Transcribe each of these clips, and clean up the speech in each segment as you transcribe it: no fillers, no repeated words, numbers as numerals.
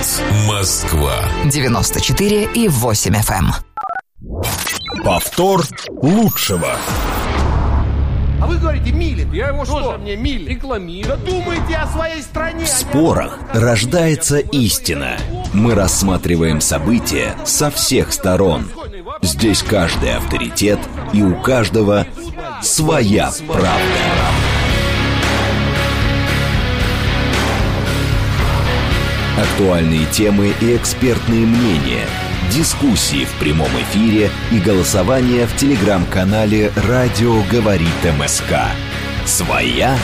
Говорит Москва. 94,8 FM. Повтор лучшего. А вы говорите, милит. Я его что? Мне милит. Рекламирую. Да думайте о своей стране. В спорах рождается истина. Мы рассматриваем события со всех сторон. Здесь каждый авторитет, и у каждого своя правда. Актуальные темы и экспертные мнения, дискуссии в прямом эфире и голосование в телеграм-канале «Радио говорит МСК». Своя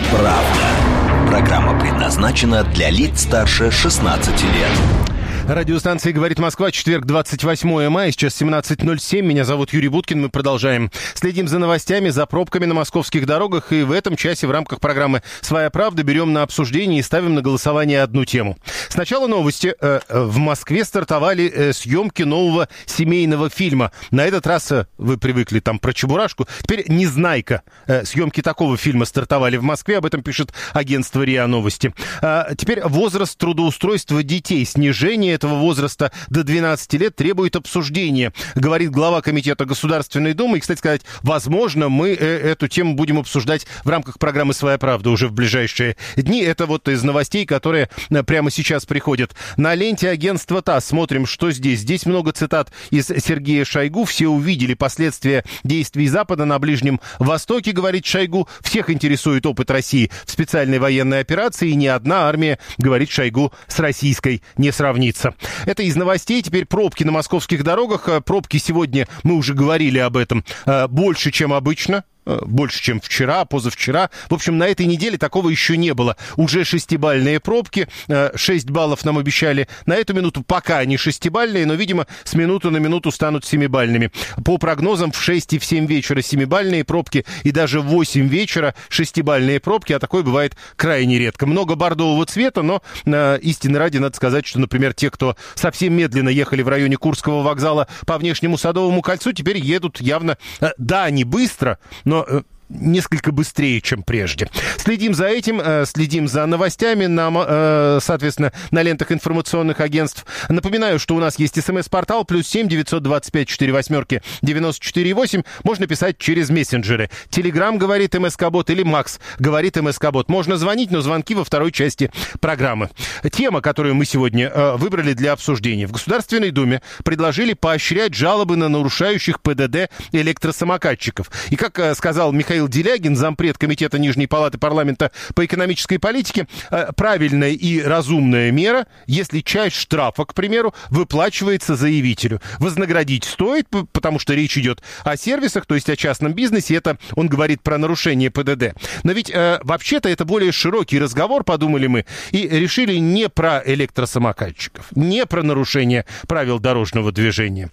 правда. Программа предназначена для лиц старше 16 лет. Радиостанция «Говорит Москва», четверг, 28 мая, сейчас 17:07. Меня зовут Юрий Буткин, мы продолжаем. Следим за новостями, за пробками на московских дорогах, и в этом часе в рамках программы «Своя правда» берем на обсуждение и ставим на голосование одну тему. Сначала новости. В Москве стартовали съемки нового семейного фильма. На этот раз вы привыкли там про Чебурашку. Теперь «Незнайка». Съемки такого фильма стартовали в Москве, об этом пишет агентство РИА Новости. Теперь возраст трудоустройства детей, снижение этого возраста до 12 лет требует обсуждения, говорит глава Комитета Государственной Думы. И, кстати сказать, возможно, мы эту тему будем обсуждать в рамках программы «Своя правда» уже в ближайшие дни. Это вот из новостей, которые прямо сейчас приходят. На ленте агентства ТАСС смотрим, что здесь. Здесь много цитат из Сергея Шойгу. Все увидели последствия действий Запада на Ближнем Востоке, говорит Шойгу. Всех интересует опыт России в специальной военной операции. И ни одна армия, говорит Шойгу, с российской не сравнится. Это из новостей. Теперь пробки на московских дорогах. Пробки сегодня, мы уже говорили об этом, больше, чем обычно. Больше, чем вчера, позавчера. В общем, на этой неделе такого еще не было. Уже 6-бальные пробки. 6 баллов нам обещали на эту минуту. Пока они 6-бальные, но, видимо, с минуты на минуту станут 7-бальными. По прогнозам, в 6 и в 7 вечера 7-бальные пробки, и даже в 8 вечера 6-бальные пробки, а такое бывает крайне редко. Много бордового цвета, но истины ради надо сказать, что, например, те, кто совсем медленно ехали в районе Курского вокзала по внешнему Садовому кольцу, теперь едут явно, да, не быстро, но несколько быстрее, чем прежде. Следим за этим, следим за новостями, соответственно, на лентах информационных агентств. Напоминаю, что у нас есть СМС-портал +7 925 48 94 8. Можно писать через мессенджеры. Телеграм говорит МСК-бот или Макс говорит МСК-бот. Можно звонить, но звонки во второй части программы. Тема, которую мы сегодня выбрали для обсуждения. В Государственной Думе предложили поощрять жалобы на нарушающих ПДД электросамокатчиков. И, как сказал Михаил Делягин, зампред Комитета Нижней Палаты Парламента по экономической политике, правильная и разумная мера, если часть штрафа, к примеру, выплачивается заявителю. Вознаградить стоит, потому что речь идет о сервисах, то есть о частном бизнесе, это он говорит про нарушение ПДД. Но ведь вообще-то это более широкий разговор, подумали мы, и решили не про электросамокатчиков, не про нарушение правил дорожного движения.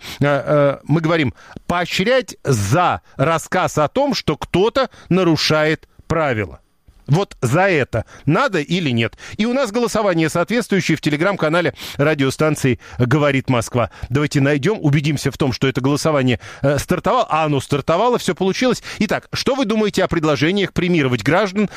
Мы говорим поощрять за рассказ о том, что кто-то нарушает правила. Вот за это надо или нет? И у нас голосование соответствующее в телеграм-канале радиостанции «Говорит Москва». Давайте найдем, убедимся в том, что это голосование стартовало. А оно стартовало, все получилось. Итак, что вы думаете о предложениях премировать граждан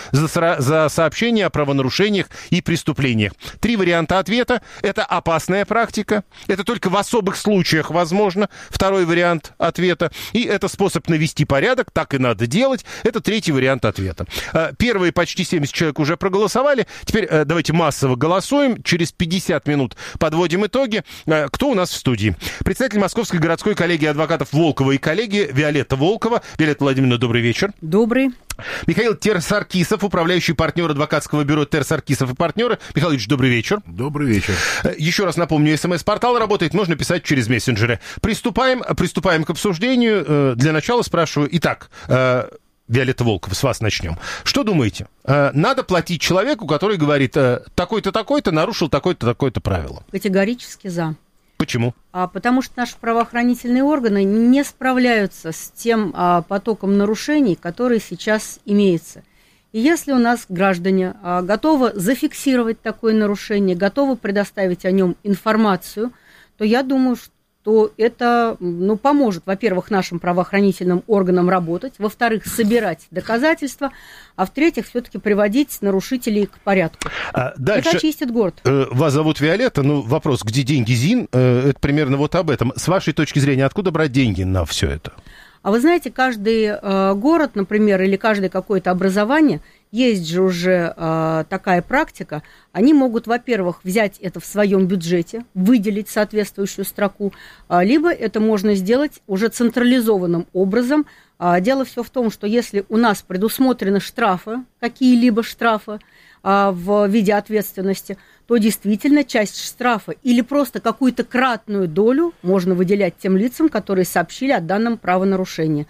за сообщения о правонарушениях и преступлениях? 3 варианта ответа. Это опасная практика. Это только в особых случаях возможно. 2 вариант ответа. И это способ навести порядок. Так и надо делать. Это 3 вариант ответа. Первый почти 70 человек уже проголосовали. Теперь давайте массово голосуем. Через 50 минут подводим итоги. Кто у нас в студии? Председатель Московской городской коллегии адвокатов Волкова и коллеги Виолетта Волкова. Виолетта Владимировна, добрый вечер. Добрый. Михаил Терсаркисов, управляющий партнер адвокатского бюро Терсаркисов и партнеры. Михаил Ильич, добрый вечер. Добрый вечер. Еще раз напомню, СМС-портал работает, можно писать через мессенджеры. Приступаем к обсуждению. Для начала спрашиваю. Итак, Виолетта Волкова, с вас начнем. Что думаете? Надо платить человеку, который говорит, такой-то, такой-то нарушил такое-то, такое-то правило? Категорически за. Почему? Потому что наши правоохранительные органы не справляются с тем потоком нарушений, который сейчас имеется. И если у нас граждане готовы зафиксировать такое нарушение, готовы предоставить о нем информацию, то я думаю, что то это, поможет, во-первых, нашим правоохранительным органам работать, во-вторых, собирать доказательства, а в-третьих, все-таки приводить нарушителей к порядку. Дальше. Это очистит город. Вас зовут Виолетта, вопрос, где деньги ЗИН, это примерно вот об этом. С вашей точки зрения, откуда брать деньги на все это? А вы знаете, каждый город, например, или каждое какое-то образование, есть же уже такая практика, они могут, во-первых, взять это в своем бюджете, выделить соответствующую строку, либо это можно сделать уже централизованным образом. Дело все в том, что если у нас предусмотрены штрафы, какие-либо штрафы в виде ответственности, то действительно часть штрафа или просто какую-то кратную долю можно выделять тем лицам, которые сообщили о данном правонарушении.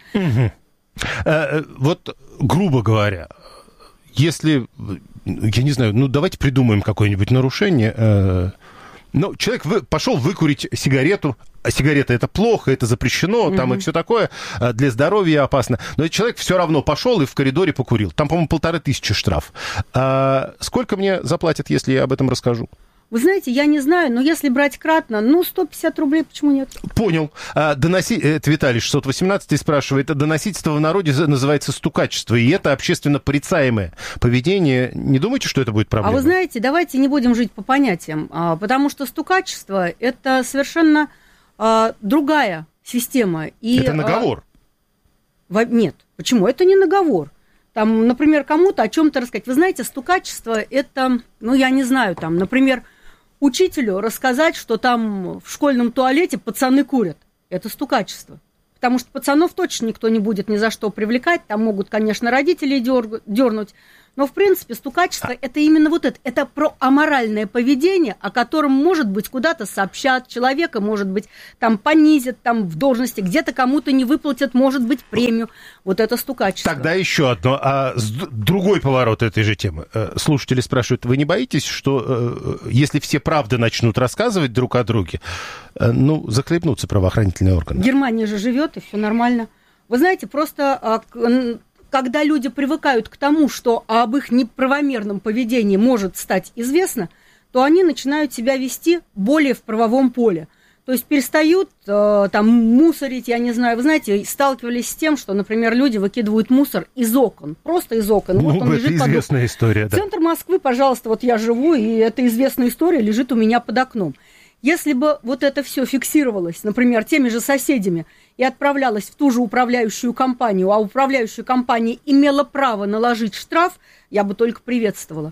Вот, грубо говоря, если, я не знаю, давайте придумаем какое-нибудь нарушение. Человек пошел выкурить сигарету, а сигарета это плохо, это запрещено, там и все такое, для здоровья опасно. Но человек все равно пошел и в коридоре покурил. Там, по-моему, 1500 штраф. Сколько мне заплатят, если я об этом расскажу? Вы знаете, я не знаю, но если брать кратно, 150 рублей, почему нет? Понял. Это Виталий 618 спрашивает, доносительство в народе называется стукачество, и это общественно порицаемое поведение. Не думаете, что это будет проблемой? А вы знаете, давайте не будем жить по понятиям, потому что стукачество – это совершенно другая система. И, это наговор. Нет, почему? Это не наговор. Там, например, кому-то о чем-то рассказать. Вы знаете, стукачество – это, я не знаю, например, учителю рассказать, что там в школьном туалете пацаны курят. Это стукачество. Потому что пацанов точно никто не будет ни за что привлекать. Там могут, конечно, родители дернуть. Но, в принципе, стукачество – это именно вот это. Это про аморальное поведение, о котором, может быть, куда-то сообщат, человека, может быть, там понизят там, в должности, где-то кому-то не выплатят, может быть, премию. Вот это стукачество. Тогда еще одно. Другой поворот этой же темы. Слушатели спрашивают, вы не боитесь, что если все правды начнут рассказывать друг о друге, захлебнутся правоохранительные органы? В Германии же живет, и все нормально. Вы знаете, просто... Когда люди привыкают к тому, что об их неправомерном поведении может стать известно, то они начинают себя вести более в правовом поле. То есть перестают мусорить, я не знаю. Вы знаете, сталкивались с тем, что, например, люди выкидывают мусор из окон, просто из окон. Он это известная история, да. Центр Москвы, пожалуйста, вот я живу, и эта известная история лежит у меня под окном. Если бы вот это все фиксировалось, например, теми же соседями, и отправлялось в ту же управляющую компанию, а управляющая компания имела право наложить штраф, я бы только приветствовала.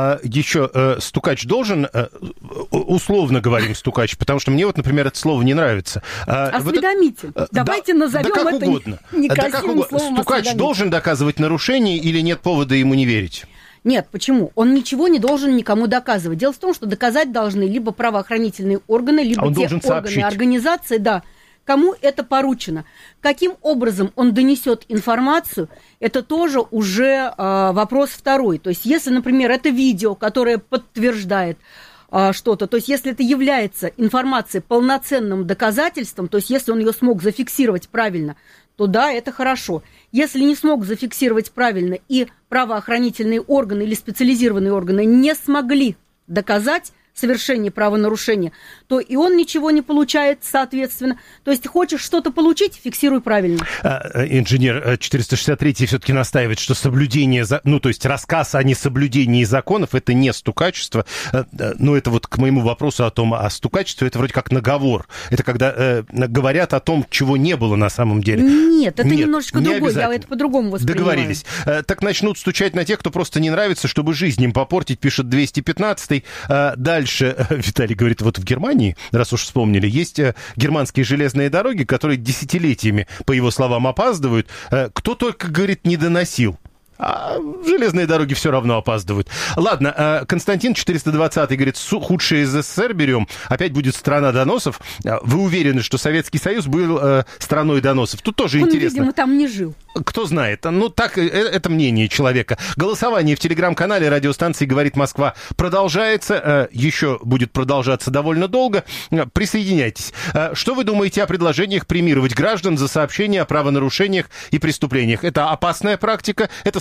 Еще стукач должен, условно говорим стукач, потому что мне например, это слово не нравится. Осведомитель. Давайте назовем это некрасивым словом. Стукач должен доказывать нарушение или нет повода ему не верить? Нет, почему? Он ничего не должен никому доказывать. Дело в том, что доказать должны либо правоохранительные органы, либо те органы, организации, кому это поручено. Каким образом он донесет информацию, это тоже уже вопрос второй. То есть, если, например, это видео, которое подтверждает что-то, то есть, если это является информацией полноценным доказательством, то есть, если он ее смог зафиксировать правильно, то да, это хорошо. Если не смог зафиксировать правильно и правоохранительные органы или специализированные органы не смогли доказать совершение правонарушения, то и он ничего не получает, соответственно. То есть, хочешь что-то получить, фиксируй правильно. Инженер 463 все-таки настаивает, что соблюдение, то есть рассказ о несоблюдении законов, это не стукачество. Но это вот к моему вопросу о том, стукачество, это вроде как наговор. Это когда говорят о том, чего не было на самом деле. Нет, это немножечко другое, я это по-другому воспринимаю. Договорились. Так начнут стучать на тех, кто просто не нравится, чтобы жизнь им попортить, пишет 215-й. Дальше Виталий говорит, вот в Германии, раз уж вспомнили, есть германские железные дороги, которые десятилетиями, по его словам, опаздывают. Кто только, говорит, не доносил. А железные дороги все равно опаздывают. Ладно, Константин 420 говорит, худшее из СССР берем. Опять будет страна доносов. Вы уверены, что Советский Союз был страной доносов? Тут тоже интересно. Он, видимо, там не жил. Кто знает. Так, это мнение человека. Голосование в телеграм-канале радиостанции «Говорит Москва» продолжается. Еще будет продолжаться довольно долго. Присоединяйтесь. Что вы думаете о предложениях премировать граждан за сообщения о правонарушениях и преступлениях? Это опасная практика? Это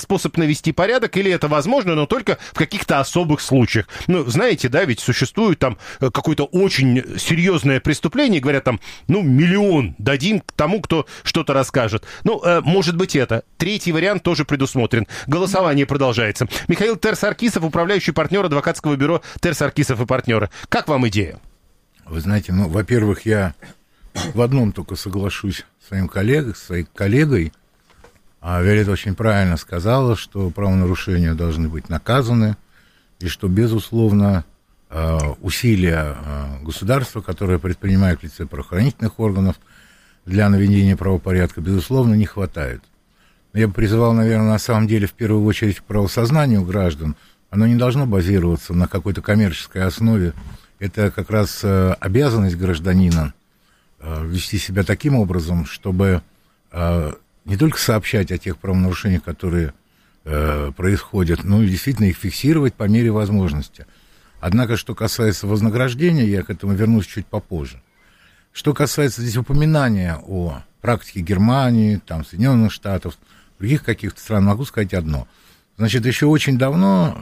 способ навести порядок, или это возможно, но только в каких-то особых случаях? Ну, знаете, да, ведь существует там какое-то очень серьезное преступление, говорят там, ну, 1 миллион дадим тому, кто что-то расскажет. Ну, может быть, это. Третий вариант тоже предусмотрен. Голосование продолжается. Михаил Терсаркисов, управляющий партнер адвокатского бюро Терсаркисов и партнеры. Как вам идея? Вы знаете, ну, во-первых, я в одном только соглашусь с своей коллегой. Виолетта очень правильно сказала, что правонарушения должны быть наказаны, и что, безусловно, усилия государства, которое предпринимает в лице правоохранительных органов для наведения правопорядка, безусловно, не хватает. Я бы призывал, наверное, на самом деле, в первую очередь, к правосознанию граждан. Оно не должно базироваться на какой-то коммерческой основе. Это как раз обязанность гражданина вести себя таким образом, чтобы не только сообщать о тех правонарушениях, которые происходят, но и действительно их фиксировать по мере возможности. Однако, что касается вознаграждения, я к этому вернусь чуть попозже. Что касается здесь упоминания о практике Германии, там, Соединенных Штатов, других каких-то стран, могу сказать одно. Значит, еще очень давно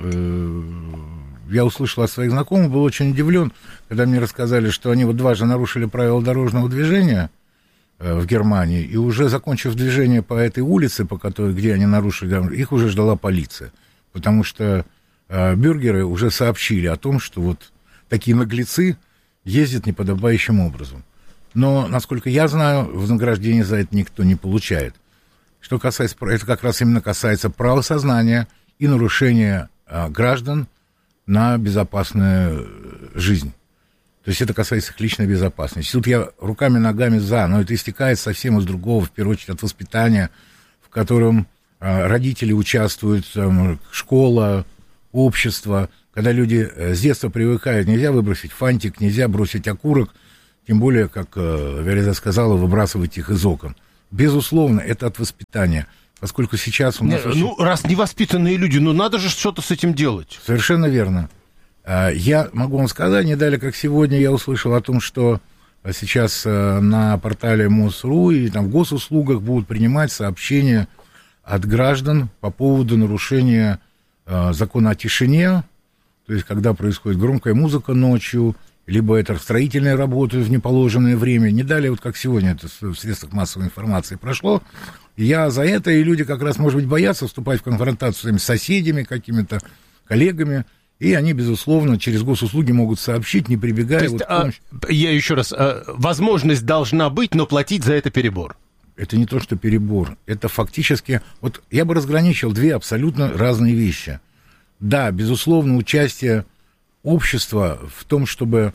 я услышал от своих знакомых, был очень удивлен, когда мне рассказали, что они вот дважды нарушили правила дорожного движения в Германии, и уже закончив движение по этой улице, по которой, где они нарушили, их уже ждала полиция, потому что бюргеры уже сообщили о том, что вот такие наглецы ездят неподобающим образом. Но, насколько я знаю, вознаграждение за это никто не получает. Что касается, это как раз именно касается правосознания и нарушения граждан на безопасную жизнь. То есть это касается их личной безопасности. Тут я руками-ногами за, но это истекает совсем из другого, в первую очередь от воспитания, в котором родители участвуют, школа, общество, когда люди с детства привыкают, нельзя выбросить фантик, нельзя бросить окурок, тем более, как Виолетта сказала, выбрасывать их из окон. Безусловно, это от воспитания, поскольку сейчас у нас... Ну, раз невоспитанные люди, ну, надо же что-то с этим делать. Совершенно верно. Я могу вам сказать, не далее, как сегодня я услышал о том, что сейчас на портале МОСРУ и там в госуслугах будут принимать сообщения от граждан по поводу нарушения закона о тишине, то есть когда происходит громкая музыка ночью, либо это строительные работы в неположенное время. Не далее, вот как сегодня это в средствах массовой информации прошло. И я за это, и люди как раз, может быть, боятся вступать в конфронтацию с своими соседями, какими-то коллегами, и они, безусловно, через госуслуги могут сообщить, не прибегая... То есть, я еще раз, возможность должна быть, но платить за это перебор. Это не то, что перебор. Это фактически... Вот я бы разграничил две абсолютно разные вещи. Да, безусловно, участие общества в том, чтобы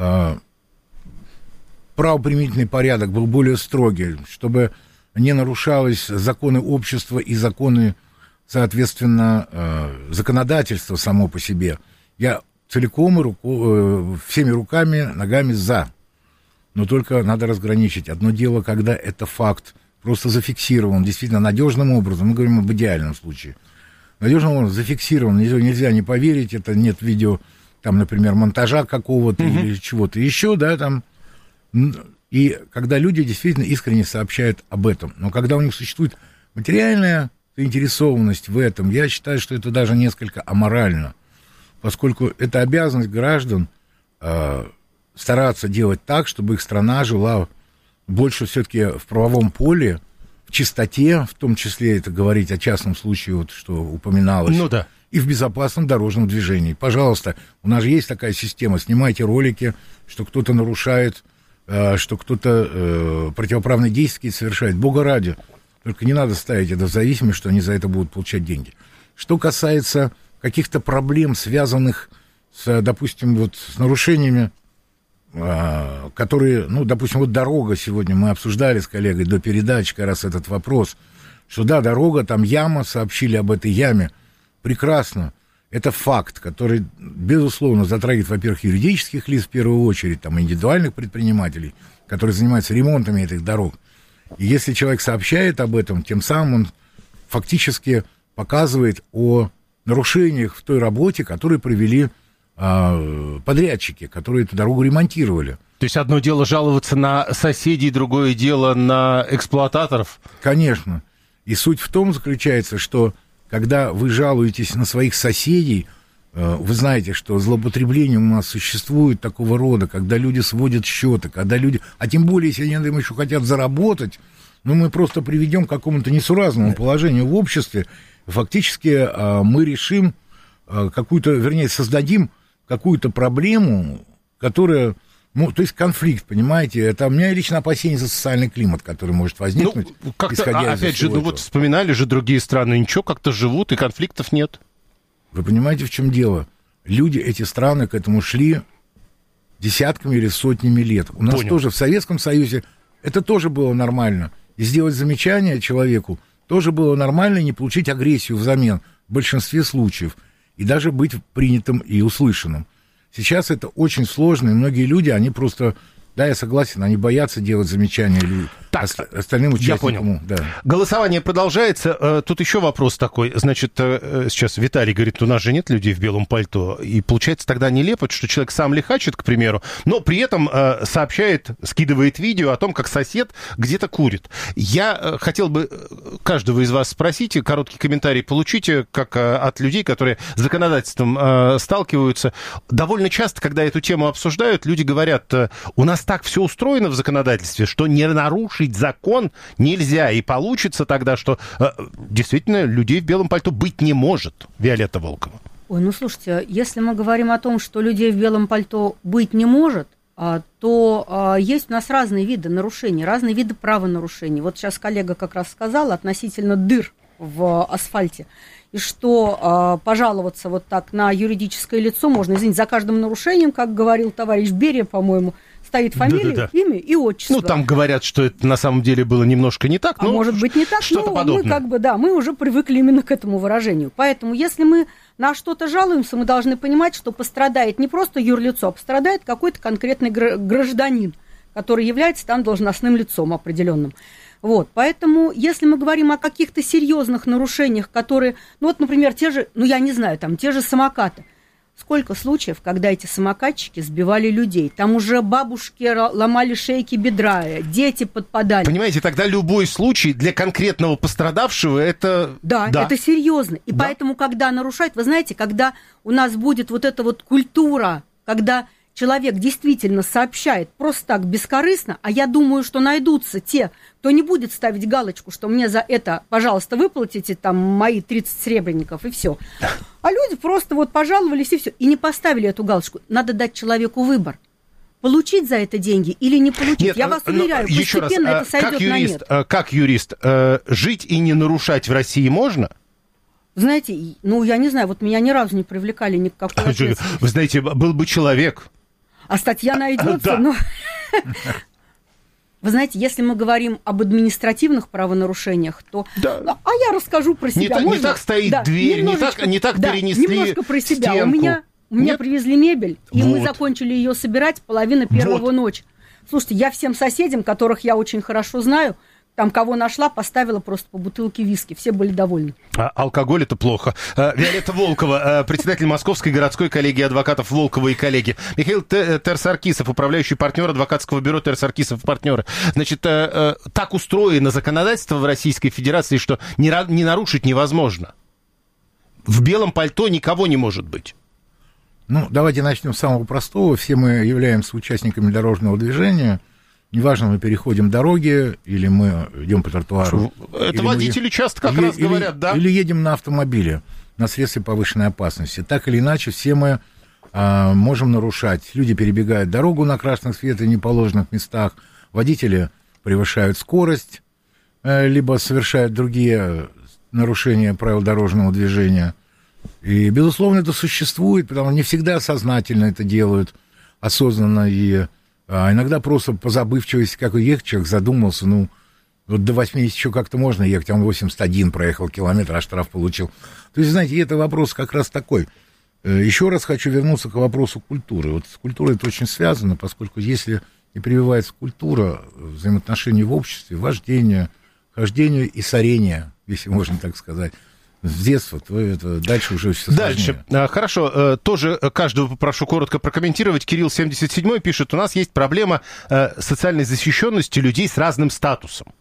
правоприменительный порядок был более строгий, чтобы не нарушались законы общества и законы, соответственно, законодательство само по себе. Я целиком и всеми руками, ногами за. Но только надо разграничить. Одно дело, когда это факт просто зафиксирован, действительно надежным образом, мы говорим об идеальном случае, надежным образом зафиксирован, нельзя не поверить, это нет видео, там, например, монтажа какого-то или чего-то еще, да, там, и когда люди действительно искренне сообщают об этом, но когда у них существует материальная заинтересованность в этом, я считаю, что это даже несколько аморально, поскольку это обязанность граждан стараться делать так, чтобы их страна жила больше все-таки в правовом поле, в чистоте, в том числе это говорить о частном случае, вот, что упоминалось, ну, да. И в безопасном дорожном движении. Пожалуйста, у нас же есть такая система, снимайте ролики, что кто-то нарушает, что кто-то противоправные действия совершает, бога ради. Только не надо ставить это в зависимость, что они за это будут получать деньги. Что касается каких-то проблем, связанных с, допустим, вот, с нарушениями, которые, ну, допустим, вот дорога сегодня, мы обсуждали с коллегой до передачи как раз этот вопрос, что да, дорога, там яма, сообщили об этой яме, прекрасно, это факт, который, безусловно, затрагивает, во-первых, юридических лиц в первую очередь, там, индивидуальных предпринимателей, которые занимаются ремонтами этих дорог. И если человек сообщает об этом, тем самым он фактически показывает о нарушениях в той работе, которую провели подрядчики, которые эту дорогу ремонтировали. То есть одно дело жаловаться на соседей, другое дело на эксплуататоров? Конечно. И суть в том заключается, что когда вы жалуетесь на своих соседей, вы знаете, что злоупотребление у нас существует такого рода, когда люди сводят счеты, когда люди, а тем более, если они еще хотят заработать, ну, мы просто приведем к какому-то несуразному положению в обществе. Фактически мы решим какую-то, вернее, создадим какую-то проблему, которая, ну, то есть конфликт, понимаете, это у меня лично опасение за социальный климат, который может возникнуть. Ну, как-то, опять же, ну вот вспоминали же другие страны, ничего, как-то живут, и конфликтов нет. Вы понимаете, в чем дело? Люди, эти страны к этому шли десятками или сотнями лет. У нас тоже в Советском Союзе это тоже было нормально. И сделать замечание человеку тоже было нормально, и не получить агрессию взамен в большинстве случаев. И даже быть принятым и услышанным. Сейчас это очень сложно, и многие люди, они просто... Да, я согласен, они боятся делать замечания остальным участникам. Я понял. Да. Голосование продолжается. Тут еще вопрос такой. Значит, сейчас Виталий говорит, у нас же нет людей в белом пальто. И получается тогда нелепо, что человек сам лихачит, к примеру, но при этом сообщает, скидывает видео о том, как сосед где-то курит. Я хотел бы каждого из вас спросить, короткий комментарий получите, как от людей, которые с законодательством сталкиваются. Довольно часто, когда эту тему обсуждают, люди говорят, у нас так все устроено в законодательстве, что не нарушить закон нельзя. И получится тогда, что действительно людей в белом пальто быть не может. Виолетта Волкова. Ой, ну слушайте, если мы говорим о том, что людей в белом пальто быть не может, то есть у нас разные виды нарушений, разные виды правонарушений. Вот сейчас коллега как раз сказала относительно дыр в асфальте. И что пожаловаться вот так на юридическое лицо можно, извините, за каждым нарушением, как говорил товарищ Берия, по-моему, стоит фамилия, имя и отчество. Ну, там говорят, что это на самом деле было немножко не так. Но может быть не так, что-то но подобное. мы уже привыкли именно к этому выражению. Поэтому, если мы на что-то жалуемся, мы должны понимать, что пострадает не просто юрлицо, а пострадает какой-то конкретный гражданин, который является там должностным лицом определенным. Вот, поэтому, если мы говорим о каких-то серьезных нарушениях, которые, ну вот, например, те же самокаты. Сколько случаев, когда эти самокатчики сбивали людей? Там уже бабушки ломали шейки бедра, дети подпадали. Понимаете, тогда любой случай для конкретного пострадавшего это... Да. Это серьезно. И поэтому, когда нарушают, вы знаете, когда у нас будет вот эта вот культура, когда человек действительно сообщает просто так, бескорыстно, а я думаю, что найдутся те, кто не будет ставить галочку, что мне за это, пожалуйста, выплатите там мои 30 серебряников, и все. А люди просто вот пожаловались, и все, и не поставили эту галочку. Надо дать человеку выбор. Получить за это деньги или не получить. Нет, я вас уверяю, постепенно это сойдет на нет. Как юрист, жить и не нарушать в России можно? Знаете, ну, я не знаю, вот меня ни разу не привлекали ни к какой ответственности. Вы знаете, был бы человек... А статья найдется, но... Вы знаете, если мы говорим об административных правонарушениях, то... Да. А я расскажу про себя. Не так стоит дверь, не так перенесли немножко про себя. стенку. У меня привезли мебель, и мы закончили ее собирать половина первого ночи. Слушайте, я всем соседям, которых я очень хорошо знаю, там кого нашла, поставила просто по бутылке виски. Все были довольны. Алкоголь — это плохо. Виолетта Волкова, председатель Московской городской коллегии адвокатов Волкова и коллеги. Михаил Терсаркисов, управляющий партнер адвокатского бюро Терсаркисов и партнеры. Значит, так устроено законодательство в Российской Федерации, что не нарушить невозможно. В белом пальто никого не может быть. Ну, давайте начнем с самого простого. Все мы являемся участниками дорожного движения. Неважно, мы переходим дороги, или мы идем по тротуару. Это водители часто как раз говорят, да? Или едем на автомобиле, на средстве повышенной опасности. Так или иначе, все мы можем нарушать. Люди перебегают дорогу на красных светах в неположенных местах, водители превышают скорость, либо совершают другие нарушения правил дорожного движения. И, безусловно, это существует, потому что не всегда сознательно это делают, осознанно и... А иногда просто по забывчивости, как ехать, человек задумался, ну, вот до 80 еще как-то можно ехать, а он 81 проехал километр, а штраф получил. То есть, знаете, это вопрос как раз такой. Еще раз хочу вернуться к вопросу культуры. Вот с культурой это очень связано, поскольку если не прививается культура взаимоотношений в обществе, вождения, хождения и сорения, если можно так сказать, с детства, то это дальше уже все сложнее. Дальше. Хорошо. Тоже каждого попрошу коротко прокомментировать. Кирилл 77 пишет, у нас есть проблема социальной защищенности людей с разным статусом.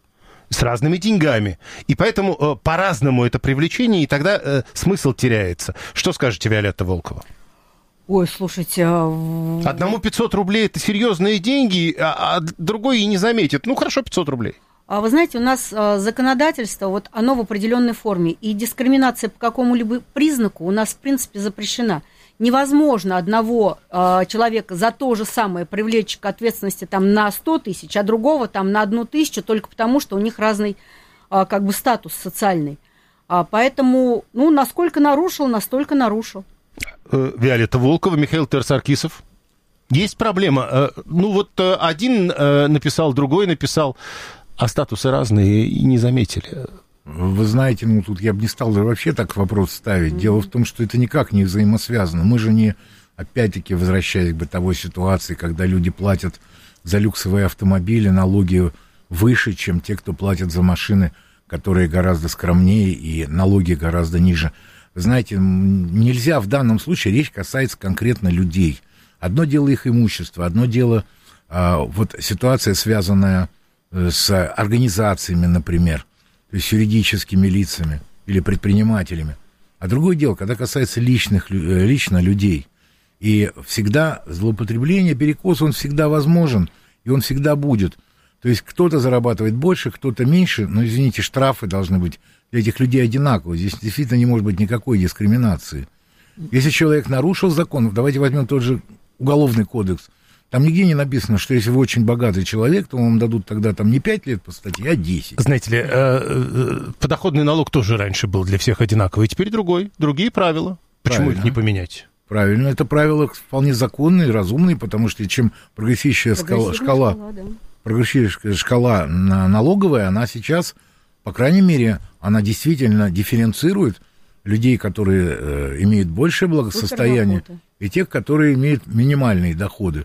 с разными деньгами. И поэтому по-разному это привлечение, и тогда смысл теряется. Что скажете, Виолетта Волкова? Ой, слушайте... Одному 500 рублей – это серьезные деньги, а другой и не заметит. Ну, хорошо, 500 рублей. Вы знаете, у нас законодательство, вот оно в определенной форме, и дискриминация по какому-либо признаку у нас, в принципе, запрещена. Невозможно одного человека за то же самое привлечь к ответственности там, на 100 тысяч, а другого там, на 1 тысячу, только потому, что у них разный как бы статус социальный. Поэтому, ну, насколько нарушил, настолько нарушил. Виолетта Волкова, Михаил Терсаркисов. Есть проблема. Ну, вот один написал, другой написал, а статусы разные и не заметили. Вы знаете, ну, тут я бы не стал вообще так вопрос ставить. Дело в том, что это никак не взаимосвязано. Мы же не, опять-таки, возвращаясь к бытовой ситуации, когда люди платят за люксовые автомобили налоги выше, чем те, кто платят за машины, которые гораздо скромнее и налоги гораздо ниже. Вы знаете, нельзя в данном случае, речь касается конкретно людей. Одно дело их имущество, одно дело вот ситуация, связанная с организациями, например, то есть юридическими лицами или предпринимателями. А другое дело, когда касается лично людей. И всегда злоупотребление, перекос, он всегда возможен, и он всегда будет. То есть кто-то зарабатывает больше, кто-то меньше, но, извините, штрафы должны быть для этих людей одинаковые. Здесь действительно не может быть никакой дискриминации. Если человек нарушил закон, давайте возьмем тот же Уголовный кодекс. Там нигде не написано, что если вы очень богатый человек, то вам дадут тогда там не 5 лет по статье, а 10. Знаете ли, подоходный налог тоже раньше был для всех одинаковый, теперь другие правила. Почему их не поменять? Правильно, это правила вполне законные, разумные, потому что чем прогрессивная шкала налоговая, она сейчас, по крайней мере, она действительно дифференцирует людей, которые имеют большее благосостояние, и тех, которые имеют минимальные доходы.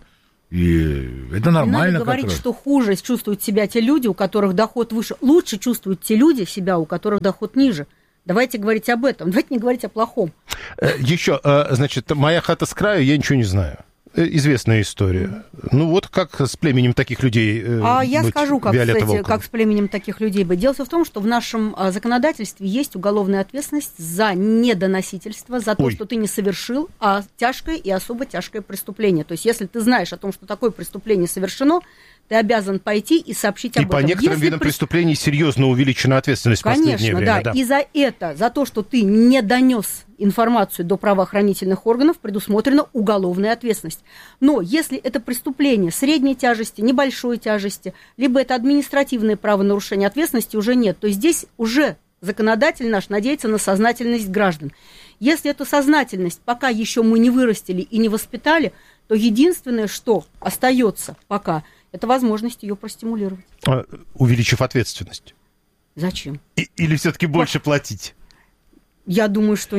И это нормально. Надо говорить, что хуже чувствуют себя те люди, у которых доход выше. Лучше чувствуют те люди себя, у которых доход ниже. Давайте говорить об этом, давайте не говорить о плохом. Еще, значит, «Моя хата с краю», я ничего не знаю. Известная история. Ну вот как с племенем таких людей я скажу, как с племенем таких людей быть. Дело в том, что в нашем законодательстве есть уголовная ответственность за недоносительство, за то, что ты не совершил тяжкое и особо тяжкое преступление. То есть если ты знаешь о том, что такое преступление совершено, ты обязан пойти и сообщить об этом. И по некоторым видам преступлений серьезно увеличена ответственность в последнее время. Конечно, да. И за то, что ты не донес информацию до правоохранительных органов, предусмотрена уголовная ответственность. Но если это преступление средней тяжести, небольшой тяжести, либо это административное правонарушение, ответственности уже нет, то здесь уже законодатель наш надеется на сознательность граждан. Если эту сознательность пока еще мы не вырастили и не воспитали, то единственное, что остается пока, это возможность ее простимулировать. Увеличив ответственность. Зачем? Или все-таки больше платить? Я думаю, что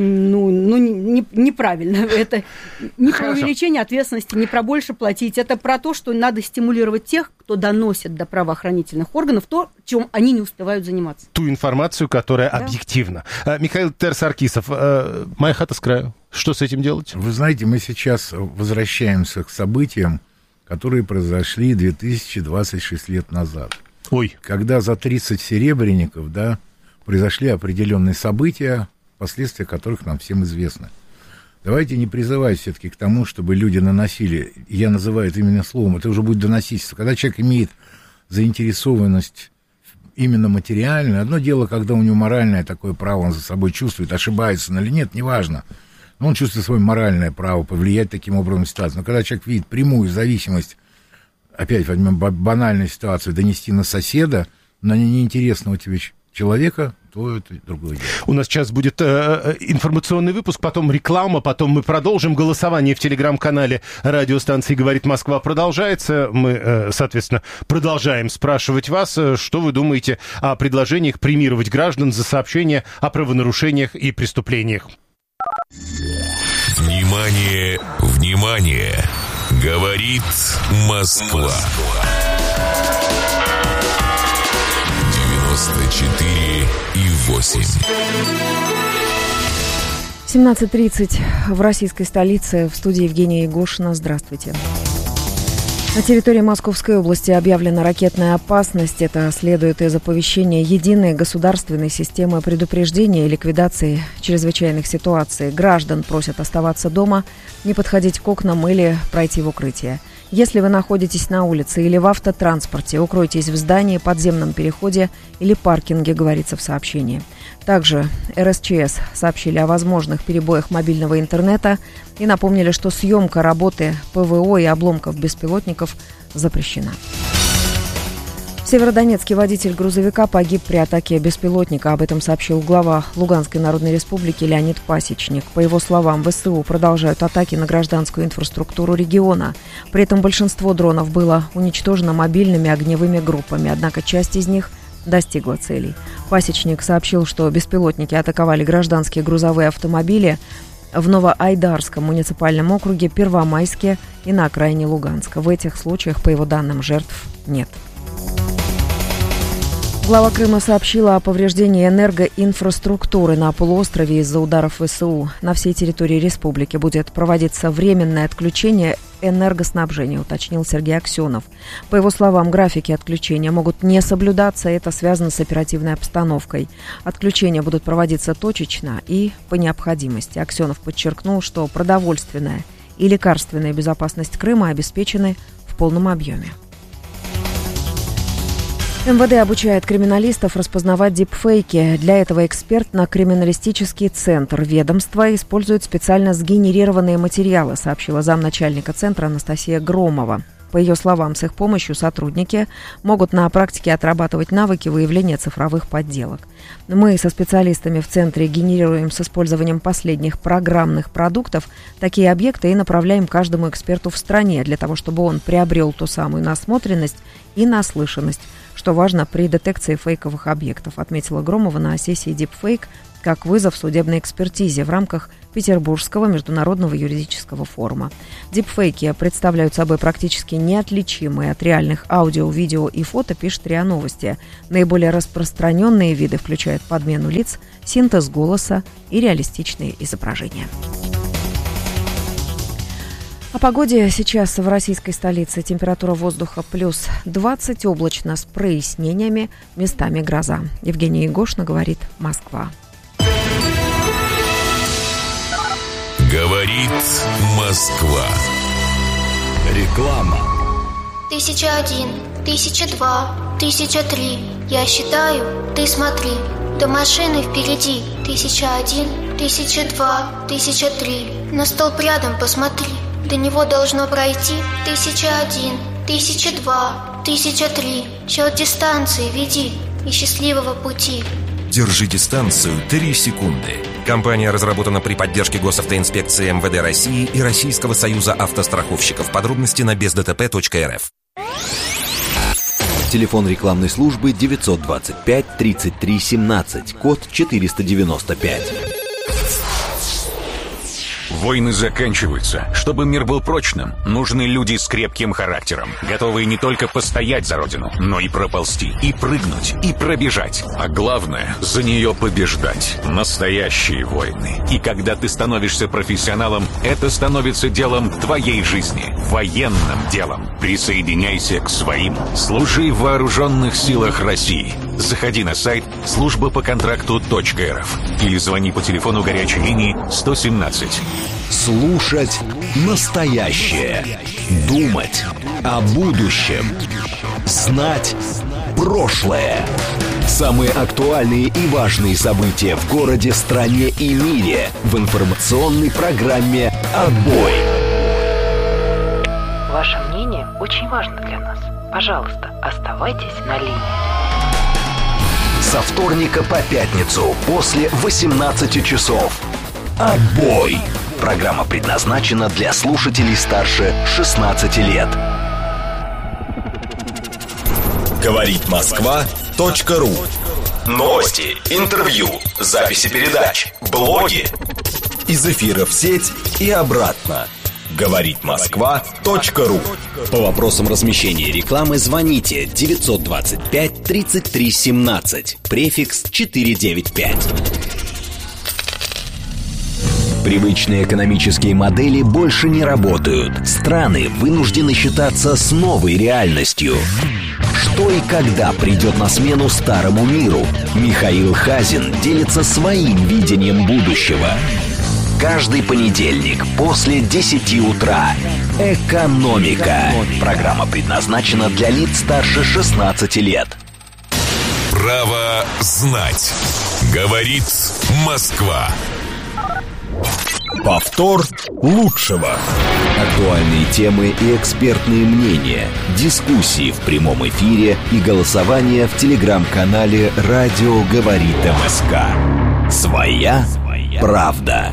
неправильно. Это не про увеличение ответственности, не про больше платить. Это про то, что надо стимулировать тех, кто доносит до правоохранительных органов то, чем они не успевают заниматься. Ту информацию, которая объективна. Михаил Терсаркисов, «Моя хата с краю». Что с этим делать? Вы знаете, мы сейчас возвращаемся к событиям, которые произошли 2026 лет назад. Когда за 30 серебряников, произошли определенные события, последствия которых нам всем известны. Давайте не призывать все-таки к тому, чтобы люди наносили, я называю это именно словом, это уже будет доносительство. Когда человек имеет заинтересованность именно материальную, одно дело, когда у него моральное такое право, он за собой чувствует, ошибается он или нет, неважно, но он чувствует свое моральное право повлиять таким образом на ситуацию. Но когда человек видит прямую зависимость, опять возьмем банальную ситуацию, донести на соседа, на неинтересного тебе человека, то это другое дело. У нас сейчас будет информационный выпуск, потом реклама, потом мы продолжим. Голосование в телеграм-канале радиостанции «Говорит Москва» продолжается. Мы, соответственно, продолжаем спрашивать вас, что вы думаете о предложениях премировать граждан за сообщения о правонарушениях и преступлениях. Внимание, внимание! Говорит Москва. 94,8. 17:30 в российской столице. В студии Евгения Егошина. Здравствуйте. На территории Московской области объявлена ракетная опасность. Это следует из оповещения единой государственной системы предупреждения и ликвидации чрезвычайных ситуаций. Граждан просят оставаться дома, не подходить к окнам или пройти в укрытие. Если вы находитесь на улице или в автотранспорте, укройтесь в здании, подземном переходе или паркинге, говорится в сообщении. Также РСЧС сообщили о возможных перебоях мобильного интернета и напомнили, что съемка работы ПВО и обломков беспилотников запрещена. В Северодонецке водитель грузовика погиб при атаке беспилотника. Об этом сообщил глава Луганской Народной Республики Леонид Пасечник. По его словам, ВСУ продолжают атаки на гражданскую инфраструктуру региона. При этом большинство дронов было уничтожено мобильными огневыми группами, однако часть из них достигла целей. Пасечник сообщил, что беспилотники атаковали гражданские грузовые автомобили в Новоайдарском муниципальном округе, Первомайске и на окраине Луганска. В этих случаях, по его данным, жертв нет. Глава Крыма сообщила о повреждении энергоинфраструктуры на полуострове из-за ударов ВСУ. На всей территории республики будет проводиться временное отключение энергоснабжения, уточнил Сергей Аксенов. По его словам, графики отключения могут не соблюдаться, это связано с оперативной обстановкой. Отключения будут проводиться точечно и по необходимости. Аксенов подчеркнул, что продовольственная и лекарственная безопасность Крыма обеспечены в полном объеме. МВД обучает криминалистов распознавать дипфейки. Для этого экспертно-криминалистический центр ведомства использует специально сгенерированные материалы, сообщила замначальника центра Анастасия Громова. По ее словам, с их помощью сотрудники могут на практике отрабатывать навыки выявления цифровых подделок. Мы со специалистами в центре генерируем с использованием последних программных продуктов такие объекты и направляем каждому эксперту в стране для того, чтобы он приобрел ту самую насмотренность и наслышанность, что важно при детекции фейковых объектов, отметила Громова на сессии «Дипфейк» как вызов судебной экспертизе в рамках Петербургского международного юридического форума. Дипфейки представляют собой практически неотличимые от реальных аудио, видео и фото, пишет РИА Новости. Наиболее распространенные виды включают подмену лиц, синтез голоса и реалистичные изображения. О погоде сейчас в российской столице. Температура воздуха плюс 20, облачно с прояснениями, местами гроза. Евгения Егошина говорит «Москва». Говорит Москва. Реклама. 1001, 1002, 1003. Я считаю, ты смотри. До машины впереди. 1001, 1002, 1003. На столб рядом посмотри. До него должно пройти 1001, 1002, 1003. Счет дистанции веди и счастливого пути. Держи дистанцию 3 секунды. Компания разработана при поддержке Госавтоинспекции МВД России и Российского союза автостраховщиков. Подробности на бездтп.рф. Телефон рекламной службы 925 33 17, код 495. Войны заканчиваются. Чтобы мир был прочным, нужны люди с крепким характером, готовые не только постоять за родину, но и проползти, и прыгнуть, и пробежать. А главное, за нее побеждать. Настоящие войны. И когда ты становишься профессионалом, это становится делом твоей жизни. Военным делом. Присоединяйся к своим. Служи в вооруженных силах России. Заходи на сайт службапоконтракту.рф или звони по телефону горячей линии 117. Слушать настоящее. Думать о будущем. Знать прошлое. Самые актуальные и важные события в городе, стране и мире в информационной программе «Отбой». Ваше мнение очень важно для нас. Пожалуйста, оставайтесь на линии. Со вторника по пятницу после 18 часов. «Отбой». Программа предназначена для слушателей старше 16 лет. Говорит Москва.ру. Новости, интервью, записи передач, блоги. Из эфира в сеть и обратно. Говорит Москва.ру. По вопросам размещения рекламы звоните 925 33 17, префикс 495. Привычные экономические модели больше не работают. Страны вынуждены считаться с новой реальностью. Что и когда придет на смену старому миру? Михаил Хазин делится своим видением будущего. Каждый понедельник после 10 утра. «Экономика». Программа предназначена для лиц старше 16 лет. Право знать. Говорит Москва. Повтор лучшего. Актуальные темы и экспертные мнения, дискуссии в прямом эфире и голосование в телеграм-канале «Радио говорит МСК». Своя правда.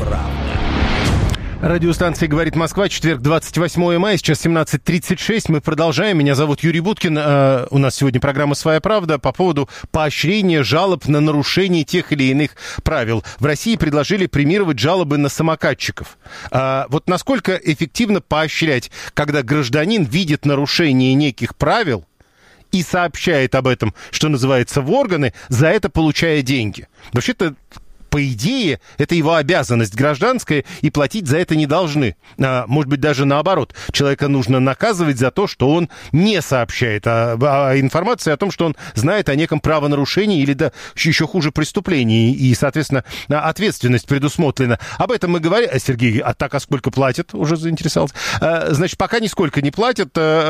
Радиостанция «Говорит Москва», четверг, 28 мая, сейчас 17:36. Мы продолжаем. Меня зовут Юрий Буткин. У нас сегодня программа «Своя правда» по поводу поощрения жалоб на нарушение тех или иных правил. В России предложили премировать жалобы на самокатчиков. Вот насколько эффективно поощрять, когда гражданин видит нарушение неких правил и сообщает об этом, что называется, в органы, за это получая деньги? Вообще-то, по идее, это его обязанность гражданская, и платить за это не должны. Может быть, даже наоборот. Человека нужно наказывать за то, что он не сообщает информации о том, что он знает о неком правонарушении или, да, еще хуже, преступлении. И, соответственно, ответственность предусмотрена. Об этом мы говорим. Сергей, а сколько платят? Уже заинтересовался. Значит, пока нисколько не платят.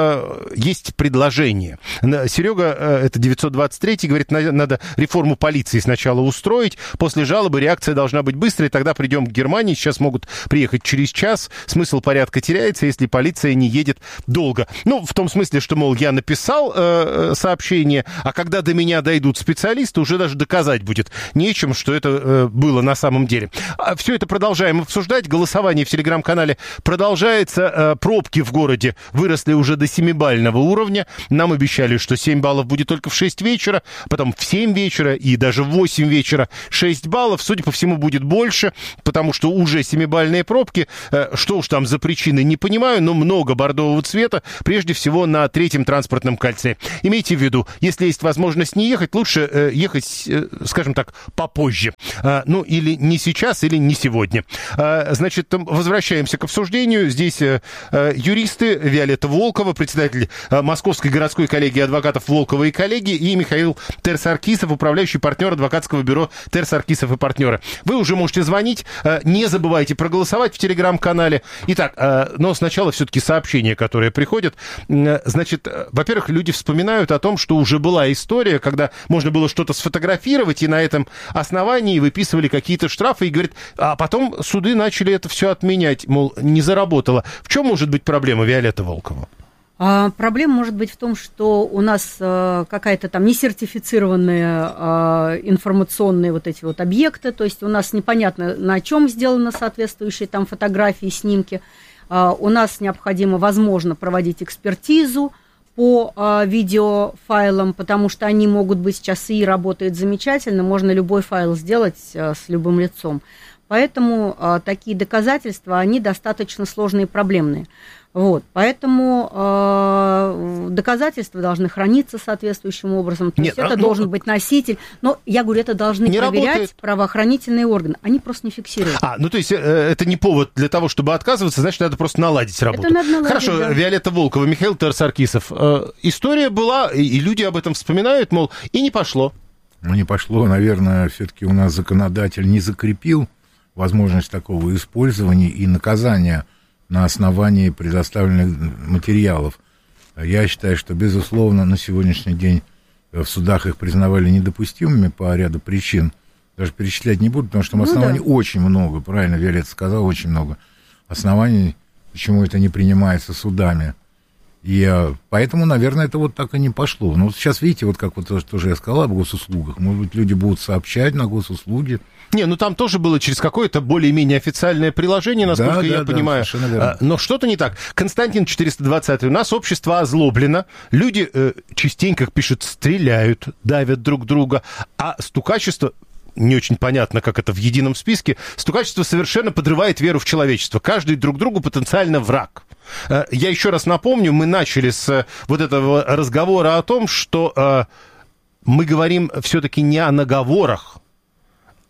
Есть предложение. Серега, это 923, говорит, надо реформу полиции сначала устроить. После жалобы реакция должна быть быстрой, тогда придем к Германии. Сейчас могут приехать через час. Смысл порядка теряется, если полиция не едет долго. Ну, в том смысле, что, мол, я написал сообщение, а когда до меня дойдут специалисты, уже даже доказать будет нечем, что это было на самом деле. Все это продолжаем обсуждать. Голосование в телеграм-канале продолжается. Пробки в городе выросли уже до 7-бального уровня. Нам обещали, что 7 баллов будет только в 6 вечера, потом в 7 вечера и даже в 8 вечера 6 баллов. Судя по всему, будет больше, потому что уже 7-бальные пробки. Что уж там за причины, не понимаю, но много бордового цвета, прежде всего на 3-м транспортном кольце. Имейте в виду, если есть возможность не ехать, лучше ехать, скажем так, попозже. Ну, или не сейчас, или не сегодня. Значит, возвращаемся к обсуждению. Здесь юристы Виолетта Волкова, председатель Московской городской коллегии адвокатов Волкова и коллеги, и Михаил Терсаркисов, управляющий партнер адвокатского бюро Терсаркисов и партнеры. Вы уже можете звонить, не забывайте проголосовать в телеграм-канале. Итак, но сначала все-таки сообщения, которые приходят. Значит, во-первых, люди вспоминают о том, что уже была история, когда можно было что-то сфотографировать, и на этом основании выписывали какие-то штрафы, и говорят, а потом суды начали это все отменять, мол, не заработало. В чем может быть проблема, Виолетта Волкова? Проблема может быть в том, что у нас какая-то там несертифицированные информационные вот эти вот объекты, то есть у нас непонятно, на чем сделаны соответствующие там фотографии, снимки. У нас необходимо, возможно, проводить экспертизу по видеофайлам, потому что они могут быть сейчас и работают замечательно, можно любой файл сделать с любым лицом. Поэтому такие доказательства, они достаточно сложные и проблемные. Вот, поэтому доказательства должны храниться соответствующим образом. То есть это должен быть носитель. Но я говорю, это должны проверять правоохранительные органы. Они просто не фиксируют. Ну то есть это не повод для того, чтобы отказываться, значит, надо просто наладить работу. Это надо наладить, хорошо, да. Виолетта Волкова, Михаил Терсаркисов. История была, и люди об этом вспоминают, мол, и не пошло. Ну, не пошло, наверное, все-таки у нас законодатель не закрепил возможность такого использования и наказания на основании предоставленных материалов. Я считаю, что, безусловно, на сегодняшний день в судах их признавали недопустимыми по ряду причин. Даже перечислять не буду, потому что оснований очень много, правильно Виолетта сказала, очень много оснований, почему это не принимается судами. И поэтому, наверное, это вот так и не пошло. Но вот сейчас, видите, вот как вот тоже я сказал об госуслугах, может быть, люди будут сообщать на госуслуги. Не, ну там тоже было через какое-то более-менее официальное приложение, насколько я понимаю. Но что-то не так. Константин 420, у нас общество озлоблено, люди частенько, как пишут, стреляют, давят друг друга, а стукачество... Не очень понятно, как это в едином списке. Стукачество совершенно подрывает веру в человечество. Каждый друг другу потенциально враг. Я еще раз напомню, мы начали с вот этого разговора о том, что мы говорим все-таки не о наговорах,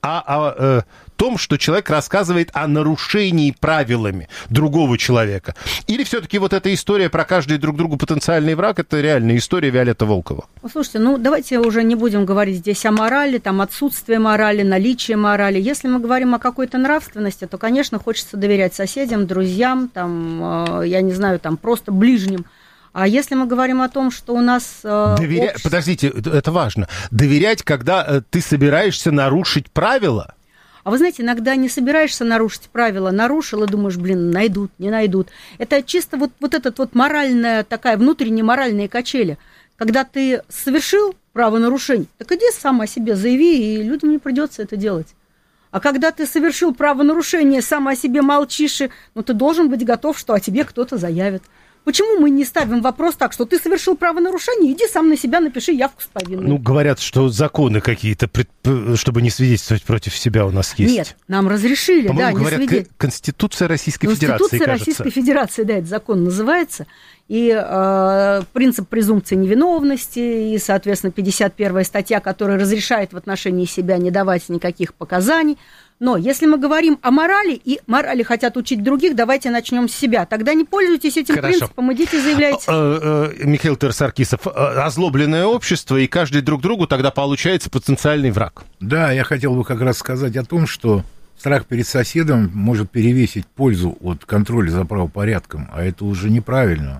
о том, что человек рассказывает о нарушении правилами другого человека? Или все-таки вот эта история про каждый друг другу потенциальный враг, это реальная история Виолетта Волкова? Слушайте, давайте уже не будем говорить здесь о морали, там отсутствие морали, наличие морали. Если мы говорим о какой-то нравственности, то, конечно, хочется доверять соседям, друзьям, там, я не знаю, там, просто ближним. А если мы говорим о том, что у нас... Подождите, это важно. Доверять, когда ты собираешься нарушить правила? А вы знаете, иногда не собираешься нарушить правила, нарушил и думаешь, найдут, не найдут. Это чисто вот этот вот моральная такая, внутренняя моральная качели. Когда ты совершил правонарушение, так иди сам о себе заяви, и людям не придется это делать. А когда ты совершил правонарушение, сам о себе молчишь, ты должен быть готов, что о тебе кто-то заявит. Почему мы не ставим вопрос так, что ты совершил правонарушение, иди сам на себя напиши явку с повинной? Говорят, что законы какие-то, чтобы не свидетельствовать против себя, у нас есть. Нет, нам разрешили, по-моему, говорят, Конституция Российской Федерации, Конституция Российской Федерации, да, этот закон называется. И принцип презумпции невиновности, и, соответственно, 51-я статья, которая разрешает в отношении себя не давать никаких показаний. Но если мы говорим о морали, и морали хотят учить других, давайте начнем с себя. Тогда не пользуйтесь этим принципом, идите заявляйте. Михаил Саркисов, озлобленное общество, и каждый друг другу тогда получается потенциальный враг. Да, я хотел бы как раз сказать о том, что страх перед соседом может перевесить пользу от контроля за правопорядком, а это уже неправильно.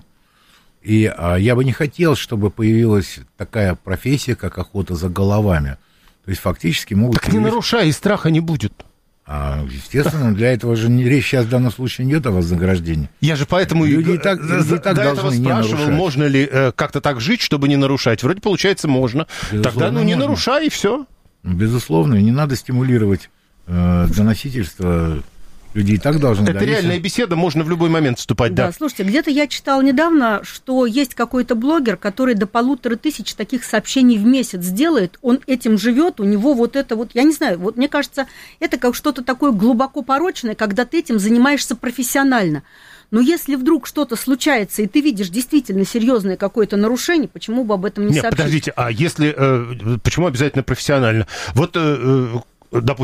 И я бы не хотел, чтобы появилась такая профессия, как охота за головами. То есть фактически могут... Так не нарушай, и страха не будет. Естественно, для этого же речь сейчас в данном случае не идет о вознаграждении. Я же поэтому люди и так должны не нарушать. Можно ли как-то так жить, чтобы не нарушать. Вроде получается можно. Безусловно, тогда не нарушай, и все. Безусловно, не надо стимулировать доносительство. Люди и так должны... Это реальная беседа, можно в любой момент вступать, да. Да, слушайте, где-то я читала недавно, что есть какой-то блогер, который до 1500 таких сообщений в месяц делает, он этим живет, у него вот это вот, я не знаю, вот мне кажется, это как что-то такое глубоко порочное, когда ты этим занимаешься профессионально. Но если вдруг что-то случается, и ты видишь действительно серьезное какое-то нарушение, почему бы об этом не сообщить? Подождите, а если... почему обязательно профессионально? Вот... допустим,